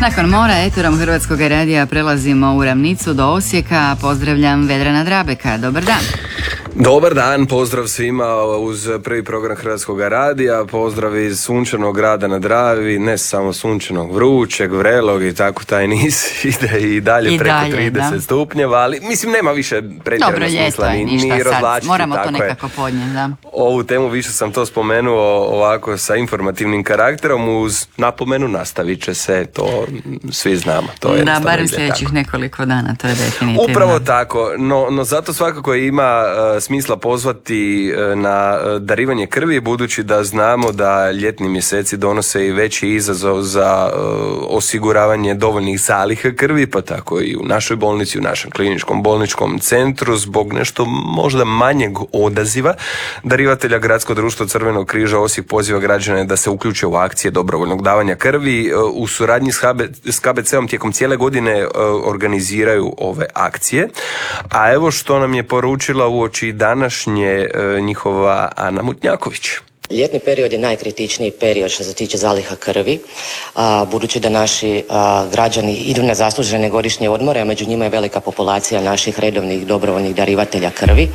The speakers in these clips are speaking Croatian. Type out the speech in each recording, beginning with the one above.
Nakon mora eterom Hrvatskog radija prelazimo u ravnicu do Osijeka. Pozdravljam Vedrana Drabeka. Dobar dan. Dobar dan, pozdrav svima uz prvi program Hrvatskog radija, pozdrav iz sunčanog grada na Dravi, ne samo sunčanog, vrućeg, vrelog i tako taj niz ide i dalje preko 30 stupnjeva, ali mislim nema više pretjerano smisla ni razvlačiti. Moramo to nekako podnijeti, da. Ovu temu više sam to spomenuo ovako sa informativnim karakterom uz napomenu nastavit će se, to svi znamo. To da, barem sljedećih nekoliko dana, to je definitivno. Upravo tako, no zato svakako ima smisla pozvati na darivanje krvi, budući da znamo da ljetni mjeseci donose i veći izazov za osiguravanje dovoljnih zaliha krvi, pa tako i u našoj bolnici, u našem kliničkom bolničkom centru, zbog nešto možda manjeg odaziva darivatelja Gradsko društvo Crvenog križa Osijek poziva građane da se uključe u akcije dobrovoljnog davanja krvi. U suradnji s KBC-om tijekom cijele godine organiziraju ove akcije, a evo što nam je poručila uoči današnje njihova Ana Mutnjaković. Ljetni period je najkritičniji period što se tiče zaliha krvi, budući da naši građani idu na zaslužene godišnje odmore, a među njima je velika populacija naših redovnih dobrovoljnih darivatelja krvi.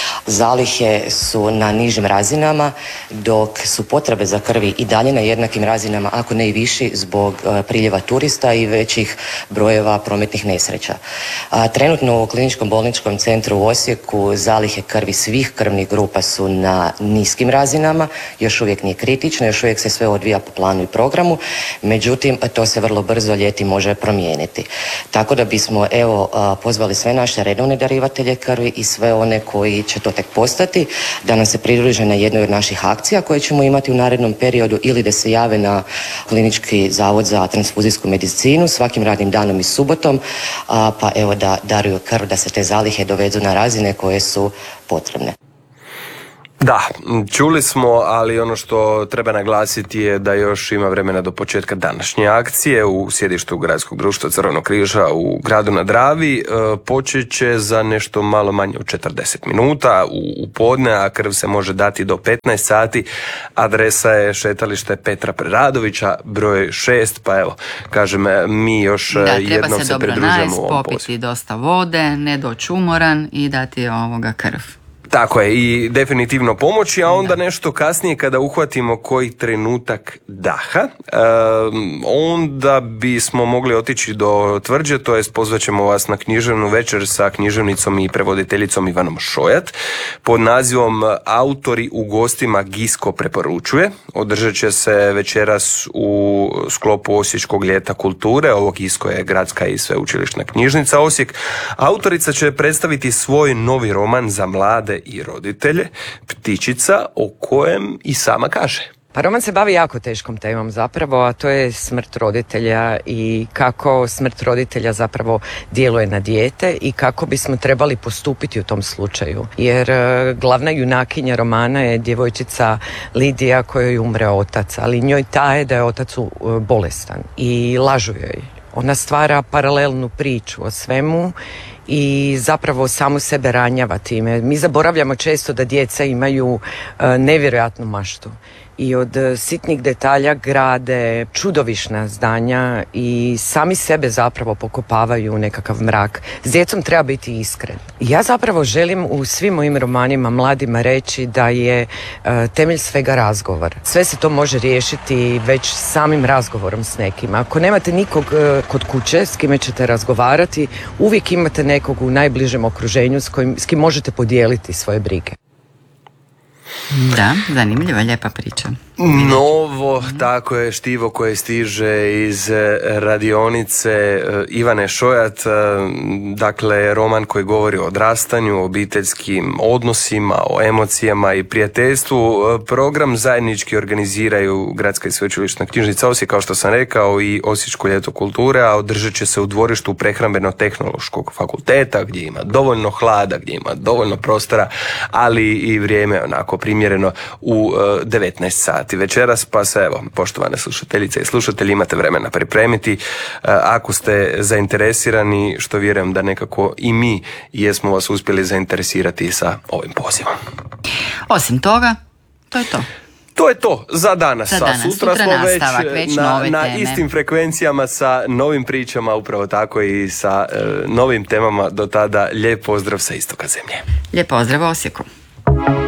Zalihe su na nižim razinama, dok su potrebe za krvi i dalje na jednakim razinama, ako ne i viši, zbog priljeva turista i većih brojeva prometnih nesreća. Trenutno u kliničkom bolničkom centru u Osijeku zalihe krvi svih krvnih grupa su na niskim razinama, još uvijek nije kritično, još uvijek se sve odvija po planu i programu, međutim to se vrlo brzo ljeti može promijeniti. Tako da bismo pozvali sve naše redovne darivatelje krvi i sve one koji će to tek postati da nam se pridruže na jednoj od naših akcija koje ćemo imati u narednom periodu ili da se jave na Klinički zavod za transfuzijsku medicinu svakim radnim danom i subotom, pa evo da daruju krv, da se te zalihe dovedu na razine koje su potrebne. Da, čuli smo, ali ono što treba naglasiti je da još ima vremena do početka današnje akcije u sjedištu Gradskog društva Crvenog križa u gradu na Dravi. Počet će za nešto malo manje od 40 minuta u podne, a krv se može dati do 15 sati. Adresa je šetalište Petra Preradovića, broj 6, pa evo, kažem, mi još jednom se pridružujemo u ovom pozivu. Popiti dosta vode, ne doći umoran i dati krv. Tako je, i definitivno pomoći, a onda nešto kasnije kada uhvatimo koji trenutak daha, onda bismo mogli otići do Tvrđe, to jest pozvat ćemo vas na književnu večer sa književnicom i prevoditeljicom Ivanom Šojat pod nazivom Autori u gostima Gisko preporučuje. Održat će se večeras u sklopu Osječkog ljeta kulture, ovo Gisko je gradska i sveučilišna knjižnica Osijek. Autorica će predstaviti svoj novi roman za mlade i roditelje, Ptičica, o kojem i sama kaže. Pa roman se bavi jako teškom temom zapravo, a to je smrt roditelja i kako smrt roditelja zapravo djeluje na dijete i kako bismo trebali postupiti u tom slučaju. Jer glavna junakinja romana je djevojčica Lidija kojoj umre otac, ali njoj taje da je otac bolestan i lažu joj. Ona stvara paralelnu priču o svemu i zapravo samu sebe ranjava time. Mi zaboravljamo često da djeca imaju nevjerojatnu maštu i od sitnih detalja grade čudovišna zdanja i sami sebe zapravo pokopavaju u nekakav mrak. S djecom treba biti iskren. Ja zapravo želim u svim mojim romanima mladima reći da je temelj svega razgovor. Sve se to može riješiti već samim razgovorom s nekim. Ako nemate nikog kod kuće s kime ćete razgovarati, uvijek imate nekog u najbližem okruženju s kim možete podijeliti svoje brige. Da, zanimljiva, lijepa priča. Novo, tako je, štivo koje stiže iz radionice Ivane Šojat, dakle roman koji govori o odrastanju, o obiteljskim odnosima, o emocijama i prijateljstvu. Program zajednički organiziraju Gradska i sveučilišna knjižnica Osijek, kao što sam rekao, i Osječko ljeto kulture, a održat će se u dvorištu Prehrambeno-tehnološkog fakulteta gdje ima dovoljno hlada, gdje ima dovoljno prostora, ali i vrijeme onako primjereno u 19 sati večeras, pa se evo, poštovane slušateljice i slušatelji, imate vremena pripremiti ako ste zainteresirani, što vjerujem da nekako i mi jesmo vas uspjeli zainteresirati sa ovim pozivom. Osim toga, to je to. To je to za danas. Sutra smo nastavak, već nove na teme. istim frekvencijama sa novim pričama, upravo tako i sa novim temama. Do tada lijep pozdrav sa istoka zemlje. Lijep pozdrav Osijeku.